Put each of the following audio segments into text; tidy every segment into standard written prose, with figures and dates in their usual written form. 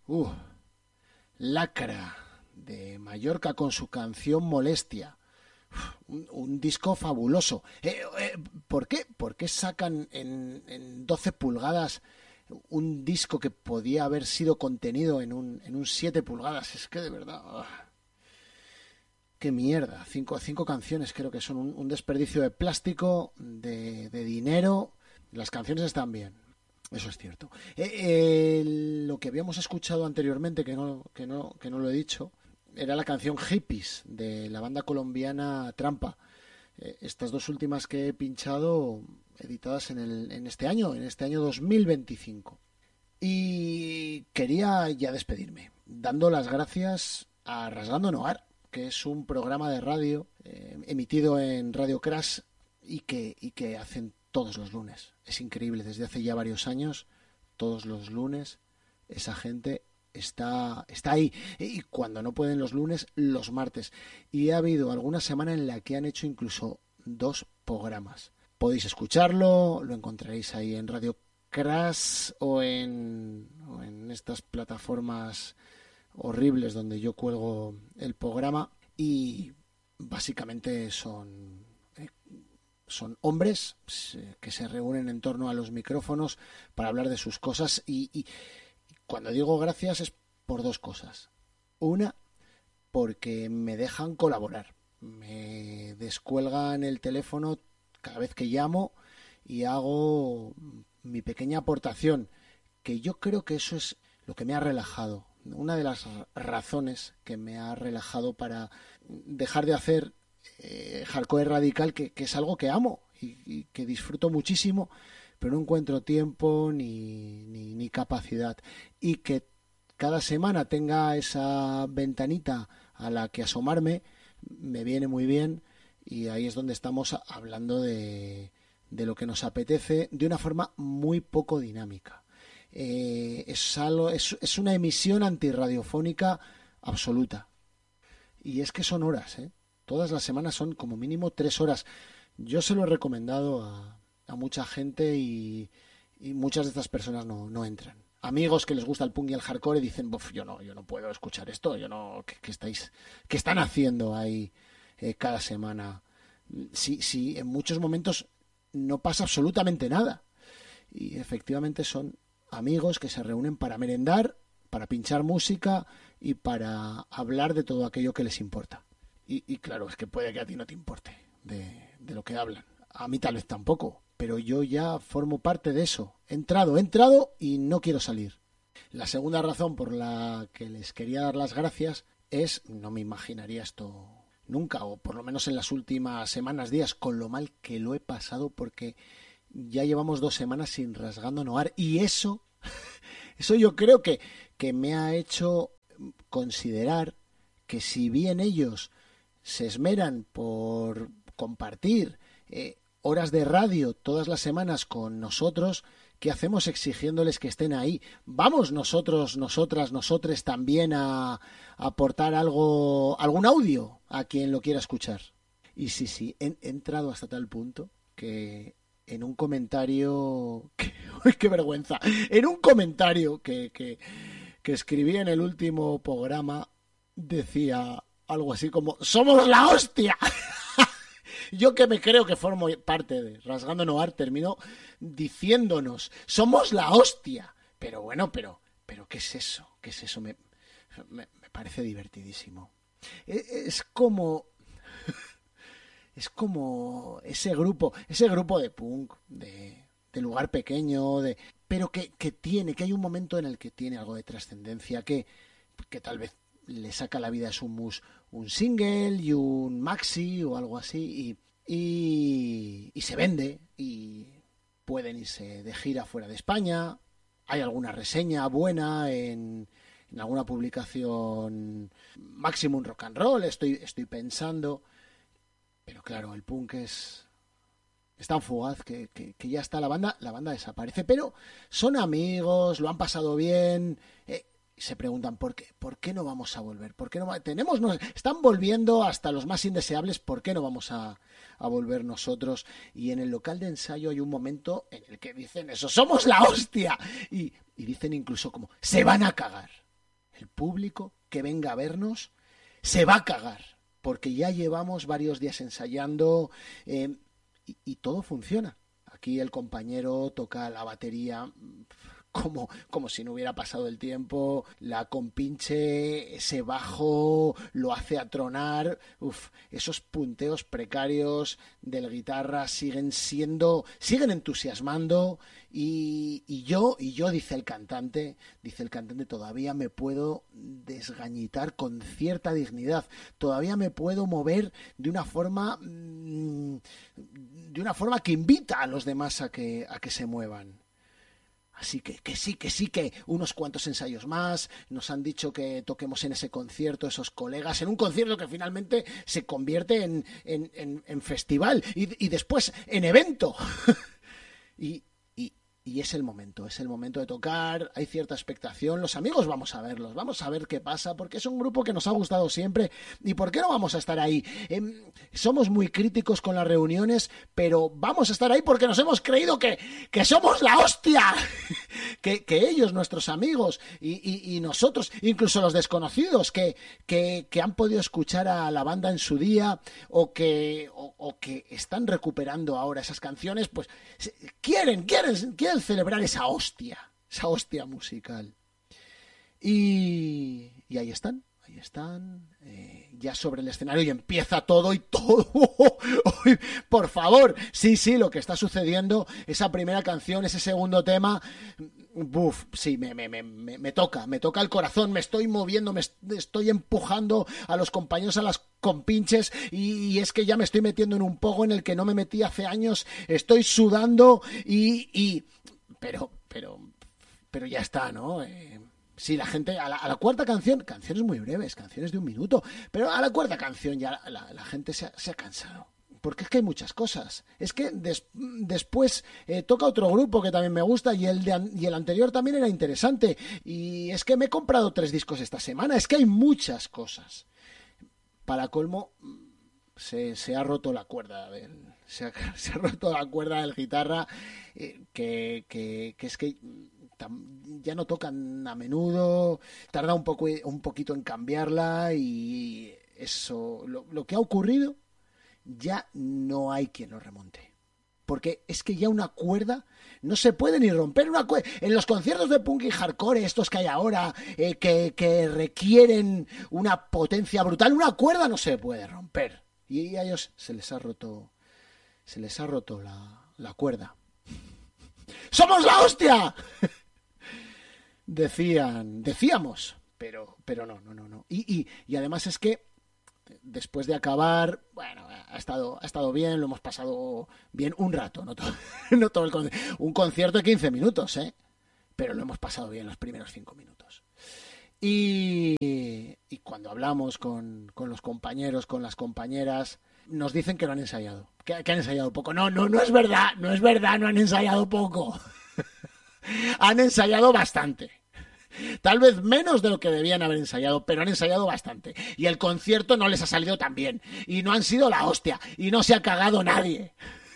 Uh, Lacra, de Mallorca con su canción Molestia. Un disco fabuloso. ¿Por qué sacan en 12 pulgadas un disco que podía haber sido contenido en un 7 pulgadas? Es que de verdad... qué mierda. Cinco canciones creo que son un desperdicio de plástico, de dinero. Las canciones están bien. Eso es cierto. Lo que habíamos escuchado anteriormente, que no lo he dicho, era la canción Hippies de la banda colombiana Trampa. Estas dos últimas que he pinchado, editadas en este año 2025. Y quería ya despedirme, dando las gracias a Rasgando Noir, que es un programa de radio emitido en Radio Crash y que hacen todos los lunes. Es increíble, desde hace ya varios años, todos los lunes, esa gente está ahí. Y cuando no pueden los lunes, los martes. Y ha habido alguna semana en la que han hecho incluso 2 programas. Podéis escucharlo, lo encontraréis ahí en Radio Crash o en estas plataformas horribles donde yo cuelgo el programa. Y básicamente son hombres que se reúnen en torno a los micrófonos para hablar de sus cosas y cuando digo gracias es por 2 cosas. Una, porque me dejan colaborar, me descuelgan el teléfono cada vez que llamo y hago mi pequeña aportación, que yo creo que eso es lo que me ha relajado, una de las razones que me ha relajado para dejar de hacer hardcore radical, que es algo que amo y que disfruto muchísimo, pero no encuentro tiempo ni capacidad. Y que cada semana tenga esa ventanita a la que asomarme me viene muy bien, y ahí es donde estamos hablando de lo que nos apetece de una forma muy poco dinámica. Es una emisión antirradiofónica absoluta. Y es que son horas, ¿eh? Todas las semanas son como mínimo 3 horas. Yo se lo he recomendado a mucha gente y muchas de estas personas no entran. Amigos que les gusta el punk y el hardcore y dicen, yo no puedo escuchar esto, yo no, ¿qué están haciendo ahí cada semana? Sí, en muchos momentos no pasa absolutamente nada. Y efectivamente son amigos que se reúnen para merendar, para pinchar música y para hablar de todo aquello que les importa. Y claro, es que puede que a ti no te importe de lo que hablan. A mí tal vez tampoco, pero yo ya formo parte de eso. He entrado y no quiero salir. La segunda razón por la que les quería dar las gracias es, no me imaginaría esto nunca, o por lo menos en las últimas semanas, días, con lo mal que lo he pasado, porque ya llevamos 2 semanas sin Rasgando Noir, y eso yo creo que me ha hecho considerar que si bien ellos se esmeran por compartir horas de radio todas las semanas con nosotros, ¿qué hacemos exigiéndoles que estén ahí? Vamos nosotros, nosotras, nosotres también a aportar algún audio a quien lo quiera escuchar. Y sí, he entrado hasta tal punto que en un comentario... ¡Uy, qué vergüenza! En un comentario que escribí en el último programa decía algo así como ¡somos la hostia! Yo, que me creo que formo parte de Rasgando Noir, termino diciéndonos ¡somos la hostia! Pero bueno, pero ¿qué es eso? ¿Qué es eso? Me parece divertidísimo. Es como ese grupo de punk, de lugar pequeño, pero que hay un momento en el que tiene algo de trascendencia, que tal vez le saca la vida a Sumus un single y un maxi o algo así, y se vende, y pueden irse de gira fuera de España. Hay alguna reseña buena en alguna publicación Maximum Rock and Roll, estoy pensando. Pero claro, el punk es tan fugaz que ya está la banda desaparece. Pero son amigos, lo han pasado bien. Se preguntan ¿por qué no vamos a volver? ¿Por qué no están volviendo hasta los más indeseables? ¿Por qué no vamos a volver nosotros? Y en el local de ensayo hay un momento en el que dicen eso, ¡somos la hostia! Y dicen incluso como, ¡se van a cagar! el público que venga a vernos se va a cagar, porque ya llevamos varios días ensayando y todo funciona. Aquí el compañero toca la batería como si no hubiera pasado el tiempo, la compinche, ese bajo lo hace atronar. Esos punteos precarios del guitarra siguen entusiasmando y yo, dice el cantante, todavía me puedo desgañitar con cierta dignidad, todavía me puedo mover de una forma que invita a los demás a que se muevan. Así que sí, que unos cuantos ensayos más, nos han dicho que toquemos en ese concierto, esos colegas, en un concierto que finalmente se convierte en festival y después en evento. Y es el momento de tocar, hay cierta expectación, los amigos vamos a verlos, vamos a ver qué pasa, porque es un grupo que nos ha gustado siempre, ¿y por qué no vamos a estar ahí? Somos muy críticos con las reuniones, pero vamos a estar ahí porque nos hemos creído que somos la hostia, que ellos, nuestros amigos, y nosotros, incluso los desconocidos, que han podido escuchar a la banda en su día, o que están recuperando ahora esas canciones, pues quieren celebrar esa hostia musical. Y ahí están, ya sobre el escenario, y empieza todo. Por favor, sí, lo que está sucediendo, esa primera canción, ese segundo tema, sí, me toca el corazón, me estoy moviendo, me estoy empujando a los compañeros, a las compinches, y es que ya me estoy metiendo en un pogo en el que no me metí hace años, estoy sudando pero ya está, ¿no? Sí, la gente, a la cuarta canción, canciones muy breves, canciones de 1 minuto, pero a la cuarta canción ya la gente se ha cansado. Porque es que hay muchas cosas. Es que después toca otro grupo que también me gusta, y el anterior también era interesante. Y es que me he comprado 3 discos esta semana. Es que hay muchas cosas. Para colmo, se ha roto la cuerda se ha roto la cuerda del guitarra, que es que ya no tocan a menudo, tarda un poquito en cambiarla, y eso, lo que ha ocurrido, ya no hay quien lo remonte. Porque es que ya una cuerda no se puede ni romper. Una cuerda en los conciertos de punk y hardcore, estos que hay ahora, que requieren una potencia brutal, una cuerda no se puede romper. Y a ellos se les ha roto la cuerda. ¡Somos la hostia! Decíamos, pero no. Y además es que después de acabar, bueno, ha estado bien, lo hemos pasado bien un rato, no todo el concierto, un concierto de 15 minutos, pero lo hemos pasado bien los primeros 5 minutos. Y cuando hablamos con los compañeros, con las compañeras, nos dicen que no han ensayado, que han ensayado poco. No es verdad, no han ensayado poco. Han ensayado bastante. Tal vez menos de lo que debían haber ensayado, pero han ensayado bastante. Y el concierto no les ha salido tan bien. Y no han sido la hostia. Y no se ha cagado nadie.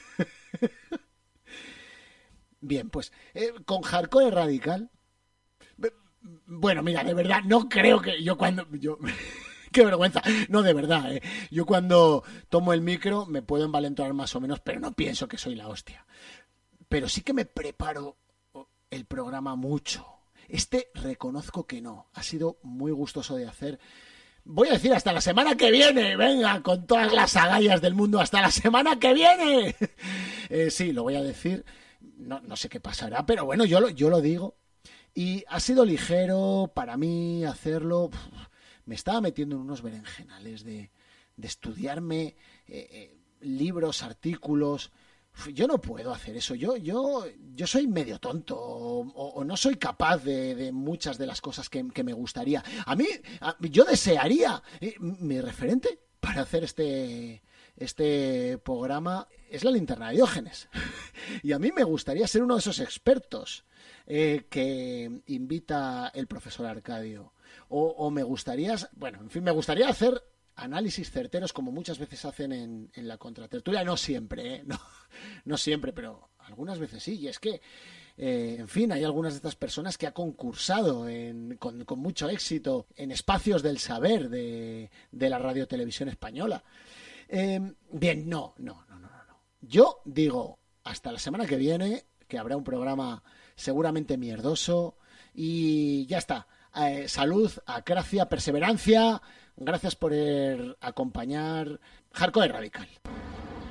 Bien, pues con Hardcore Radical. Bueno, mira, de verdad, no creo que qué vergüenza. No, de verdad, yo cuando tomo el micro me puedo envalentonar más o menos, pero no pienso que soy la hostia. Pero sí que me preparo el programa mucho. Reconozco que no. Ha sido muy gustoso de hacer. Voy a decir hasta la semana que viene. Venga, con todas las agallas del mundo. Hasta la semana que viene. Sí, lo voy a decir. No sé qué pasará, pero bueno, yo lo digo. Y ha sido ligero para mí hacerlo. Me estaba metiendo en unos berenjenales de estudiarme libros, artículos. Yo no puedo hacer eso. Yo soy medio tonto, o no soy capaz de muchas de las cosas que me gustaría. Yo desearía mi referente para hacer este programa es la linterna de Diógenes. Y a mí me gustaría ser uno de esos expertos que invita el profesor Arcadio. O me gustaría, bueno, en fin, me gustaría hacer análisis certeros como muchas veces hacen en la contratertulia. No siempre, no siempre, pero algunas veces sí. Y es que En fin, hay algunas de estas personas que ha concursado con mucho éxito en espacios del saber de la radiotelevisión española. Bien, no. Yo digo, hasta la semana que viene, que habrá un programa seguramente mierdoso, y ya está. Salud, acracia, perseverancia. Gracias por acompañar Hardcore Radical.